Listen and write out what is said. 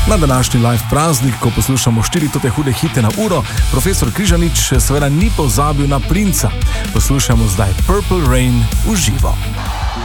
Na današnji live praznik, ko poslušamo 4 tote hude hite na uro, profesor Križanič seveda ni pozabil na Princa. Poslušamo zdaj Purple Rain v živo.